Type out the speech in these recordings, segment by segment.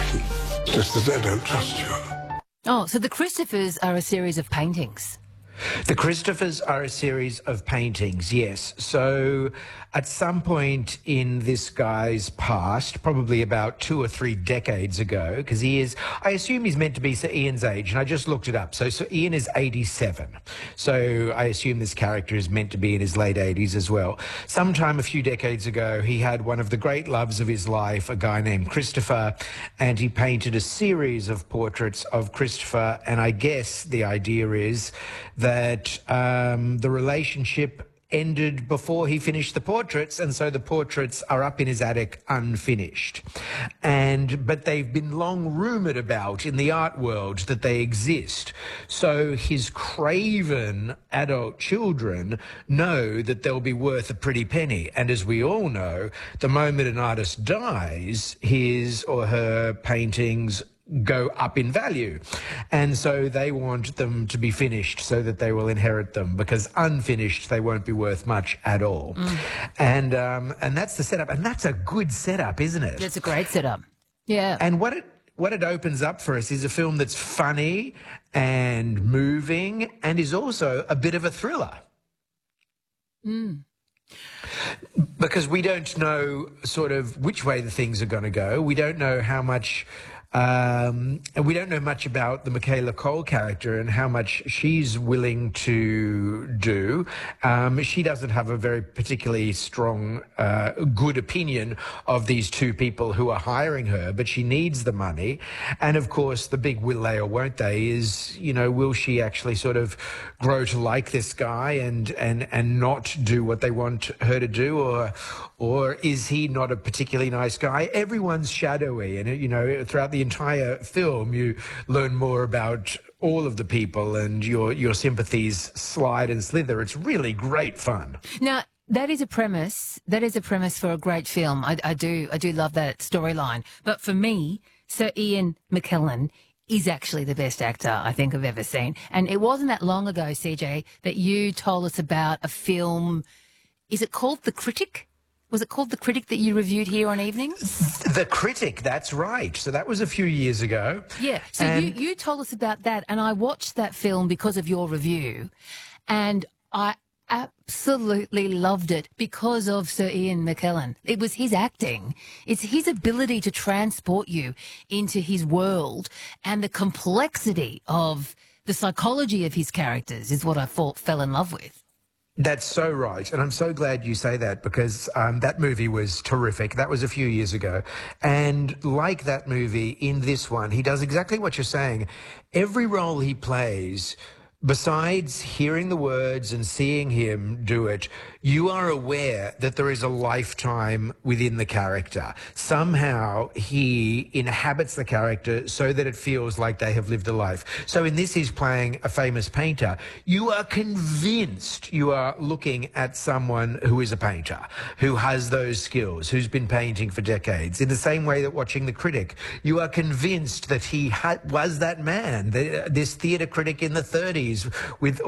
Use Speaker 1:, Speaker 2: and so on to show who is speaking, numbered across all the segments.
Speaker 1: Just that I don't trust you.
Speaker 2: Oh, so the Christophers are a series of paintings.
Speaker 3: The Christophers are a series of paintings, yes. So at some point in this guy's past, probably about 2 or 3 decades ago, because I assume he's meant to be Sir Ian's age, and I just looked it up. So Sir Ian is 87. So I assume this character is meant to be in his late 80s as well. Sometime a few decades ago, he had one of the great loves of his life, a guy named Christopher, and he painted a series of portraits of Christopher, and I guess the idea is that the relationship ended before he finished the portraits, and so the portraits are up in his attic unfinished. But they've been long rumoured about in the art world that they exist. So his craven adult children know that they'll be worth a pretty penny. And as we all know, the moment an artist dies, his or her paintings go up in value, and so they want them to be finished so that they will inherit them, because unfinished they won't be worth much at all. And that's the setup, and that's a good setup, isn't it?
Speaker 2: It's a great setup. Yeah.
Speaker 3: And what it opens up for us is a film that's funny and moving and is also a bit of a thriller. Because we don't know sort of which way the things are going to go. We don't know how much and we don't know much about the Michaela Coel character and how much she's willing to do. She doesn't have a very particularly strong, good opinion of these two people who are hiring her, but she needs the money. And of course, the big will they or won't they is, you know, will she actually sort of grow to like this guy and not do what they want her to do, or is he not a particularly nice guy? Everyone's shadowy, and you know, throughout the entire film, you learn more about all of the people, and your sympathies slide and slither. It's really great fun.
Speaker 2: Now, that is a premise. That is a premise for a great film. I do love that storyline. But for me, Sir Ian McKellen is actually the best actor I think I've ever seen. And it wasn't that long ago, CJ, that you told us about a film. Is it called The Critic? Was it called The Critic that you reviewed here on Evenings?
Speaker 3: The Critic, that's right. So that was a few years ago.
Speaker 2: Yeah. So you told us about that, and I watched that film because of your review, and I absolutely loved it because of Sir Ian McKellen. It was his acting. It's his ability to transport you into his world, and the complexity of the psychology of his characters is what I fell in love with.
Speaker 3: That's so right. And I'm so glad you say that, because that movie was terrific. That was a few years ago. And like that movie, in this one, he does exactly what you're saying. Every role he plays, besides hearing the words and seeing him do it, you are aware that there is a lifetime within the character. Somehow he inhabits the character so that it feels like they have lived a life. So in this, he's playing a famous painter. You are convinced you are looking at someone who is a painter, who has those skills, who's been painting for decades. In the same way that watching The Critic, you are convinced that he was that man, this theatre critic in the 30s, with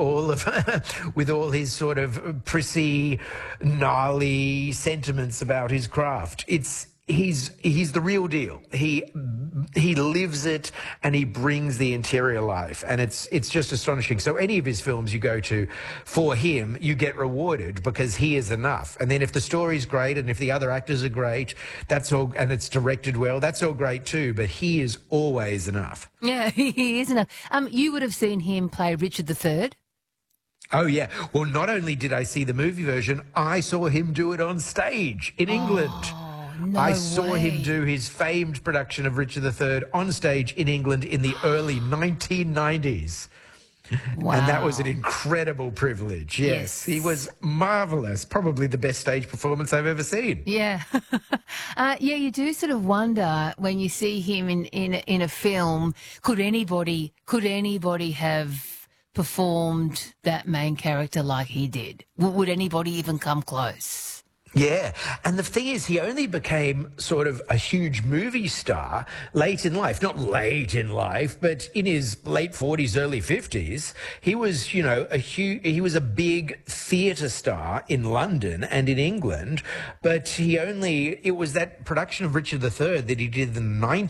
Speaker 3: all his sort of prissy, gnarly sentiments about his craft. He's the real deal. He lives it, and he brings the interior life, and it's just astonishing. So any of his films you go to, for him, you get rewarded because he is enough. And then if the story's great and if the other actors are great, that's all, and it's directed well, that's all great too. But he is always enough.
Speaker 2: Yeah, he is enough. You would have seen him play Richard III.
Speaker 3: Oh, yeah. Well, not only did I see the movie version, I saw him do it on stage in England.
Speaker 2: No
Speaker 3: I saw
Speaker 2: way.
Speaker 3: him do his famed production of Richard III on stage in England in the early 1990s.
Speaker 2: Wow.
Speaker 3: And that was an incredible privilege. Yes. He was marvellous. Probably the best stage performance I've ever seen.
Speaker 2: Yeah. Yeah, you do sort of wonder when you see him in a film, could anybody have performed that main character like he did? Would anybody even come close?
Speaker 3: Yeah, and the thing is, he only became sort of a huge movie star late in life. Not late in life, but in his late 40s, early 50s. He was, you know, he was a big theatre star in London and in England, but it was that production of Richard III that he did in the 90s